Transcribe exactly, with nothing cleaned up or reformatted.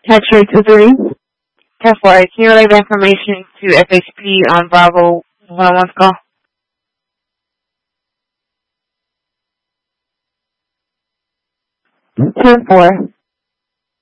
X-ray two three. ten four. Can you relay the information to F H P on Bravo one oh one's call? ten four.